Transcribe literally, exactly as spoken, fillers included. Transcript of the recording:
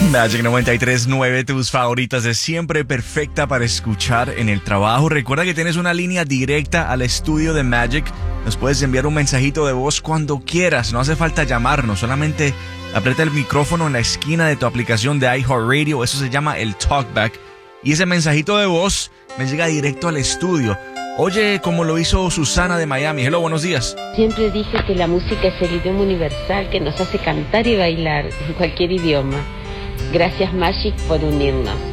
Magic noventa y tres punto nueve, tus favoritas de siempre, perfecta para escuchar en el trabajo. Recuerda que tienes una línea directa al estudio de Magic. Nos puedes enviar un mensajito de voz cuando quieras. No hace falta llamarnos, solamente aprieta el micrófono en la esquina de tu aplicación de iHeartRadio. Eso se llama el Talkback. Y ese mensajito de voz me llega directo al estudio. Oye, como lo hizo Susana de Miami. Hello, buenos días. Siempre dije que la música es el idioma universal que nos hace cantar y bailar en cualquier idioma. Gracias, Magic, por unirnos.